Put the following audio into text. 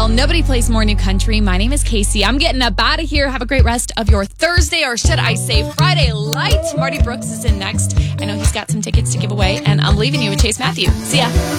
Well, nobody plays more new country. My name is Casey. I'm getting up out of here. Have a great rest of your Thursday, or should I say Friday light. Marty Brooks is in next. I know he's got some tickets to give away, and I'm leaving you with Chase Matthew. See ya.